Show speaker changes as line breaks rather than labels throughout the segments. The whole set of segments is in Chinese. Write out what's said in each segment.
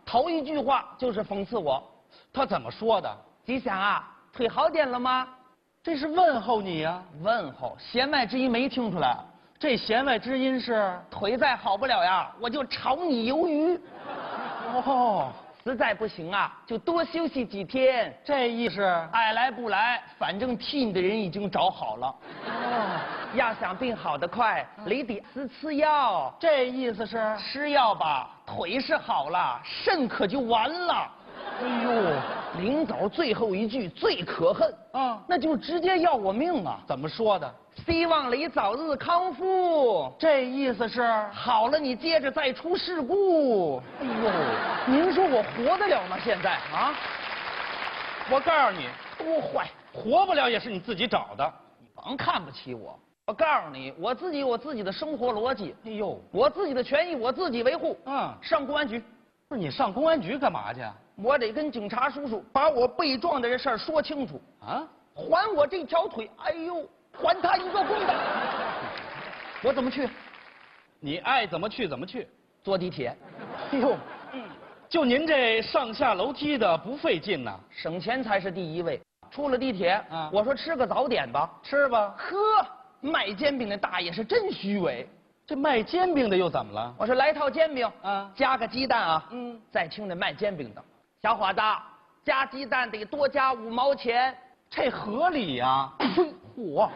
头一句话就是讽刺我。
他怎么说的？
吉祥啊，腿好点了吗？
这是问候你呀、
问候，弦外之音没听出来。
这弦外之音是？
腿再好不了呀，我就炒你鱿鱼。
哦，
实在不行啊，就多休息几天。
这意思。
爱来不来，反正替你的人已经找好了。
哦，
要想病好得快，你得吃药。
这意思是？
吃药吧，腿是好了，肾可就完了。
哎呦，
临走最后一句最可恨，那就直接要我命啊！
怎么说的？
希望你早日康复。
这意思是？
好了，你接着再出事故。
哎呦，您说我活得了吗？现在啊？我告诉你，
多坏，
活不了也是你自己找的。
你甭看不起我。我告诉你，我自己有自己的生活逻辑。
哎呦，
我自己的权益我自己维护。上公安局。
不是你上公安局干嘛去？
我得跟警察叔叔把我被撞的这事儿说清楚
啊！
还我这条腿，哎呦，还他一个公道。我怎么去？
你爱怎么去怎么去。
坐地铁。
哎呦，就您这上下楼梯的不费劲呐，
省钱才是第一位。出了地铁，我说吃个早点吧，
吃吧。
呵，卖煎饼的大爷是真虚伪。
这卖煎饼的又怎么了？
我说来套煎饼，加个鸡蛋啊。再听那卖煎饼的，小伙子，加鸡蛋得多加5毛钱，
这合理呀。嚯！我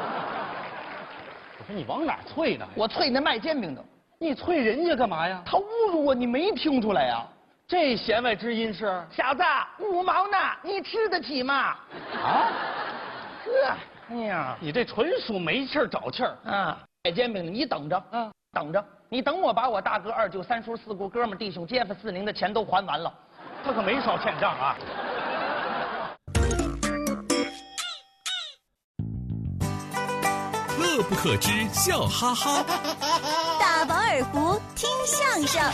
说你往哪啐呢？
我啐那卖煎饼的。
你啐人家干嘛呀？
他侮辱我，你没听出来呀？
这弦外之音是？
小子，5毛呢，你吃得起吗？
啊？
呵，哎呀，
你这纯属没气儿找气儿
啊！卖煎饼的，你等着，等着，你等我把我大哥、二舅、三叔、四姑、哥们、弟兄、街坊、四邻的钱都还完了，
他可没少欠账啊。
乐不可支，笑哈哈。
大饱耳福，听相声。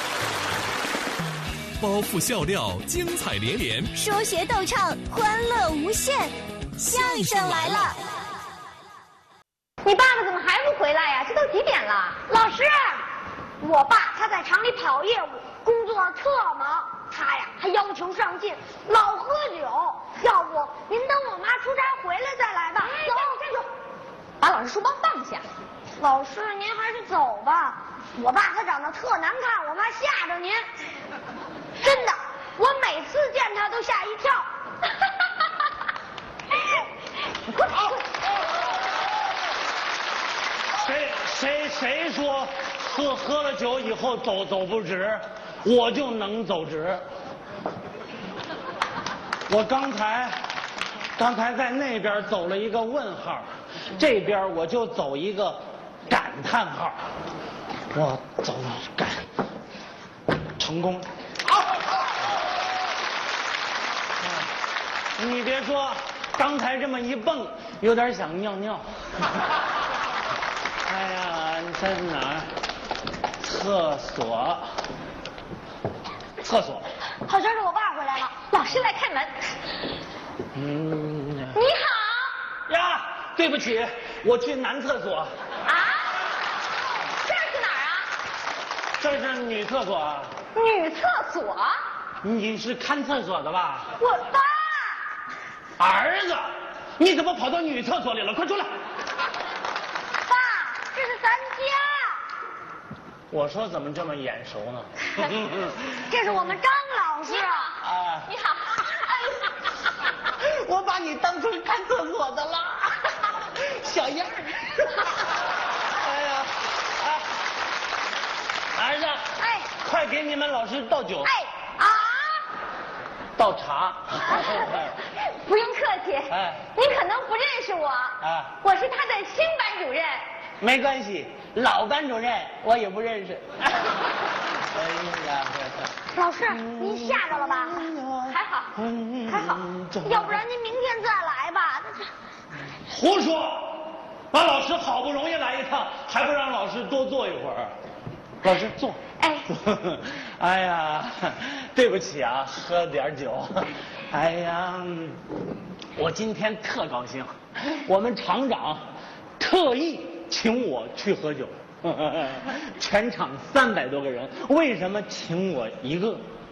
包袱笑料，精彩连连。
说学逗唱，欢乐无限。相声来了。
你爸爸怎么还不回来呀？这都几点了？老师，我爸他在厂里跑业务，工作特忙。他呀还要求上进，老喝酒。要不您等我妈出差回来再来吧。走，站住！
把老师书包放下。
老师，您还是走吧。我爸他长得特难看，我怕吓着您。真的，我每次见他都吓一跳。快点！
谁说喝了酒以后走不直，我就能走直。我刚才在那边走了一个问号，这边我就走一个感叹号。我走感成功。你别说，刚才这么一蹦，有点想尿尿。哎呀，你在哪儿？厕所。
好像是我爸回来了，
老师来开门。
你好。
呀，对不起，我去男厕所。
啊？这是哪儿啊？
这是女厕所啊。
女厕所？
你是看厕所的吧？
我爸。
儿子，你怎么跑到女厕所里了？快出来！
爸，这是咱家。
我说怎么这么眼熟呢？
这是我们张老师。
啊，
你好。
我把你当成看厕所的了，小样儿。哎呀，儿子，
哎，
快给你们老师倒酒。
哎啊，
倒茶。
不用客气。
哎，
你可能不认识我。
啊，
我是他的新班主任。
没关系，老班主任我也不认识。哎呀，
老师，您吓着了吧？还好，还好，要不然您明天再来吧。
胡说！把老师好不容易来一趟，还不让老师多坐一会儿？老师坐。
哎，
哎呀，对不起啊，喝点酒。哎呀，我今天特高兴，我们厂长特意请我去喝酒，全场300多个人，为什么请我一个？